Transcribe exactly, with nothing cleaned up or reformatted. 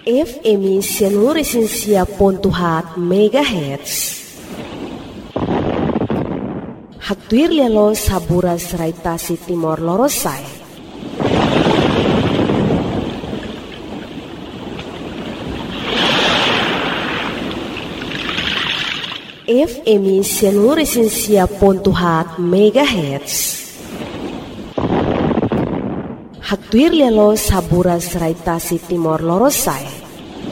F M seluruh esensia pontuhat megahertz. Haktuir lelo saburas raitasi timor lorosai. F M seluruh esensia pontuhat megahertz. Haktuir lelo saburas raitasi timor lorosai.